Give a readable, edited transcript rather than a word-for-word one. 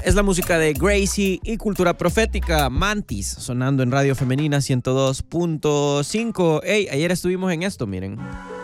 es la música de Gracie y Cultura Profética, Mantis, sonando en Radio Femenina 102.5. Hey, ayer estuvimos en esto, miren.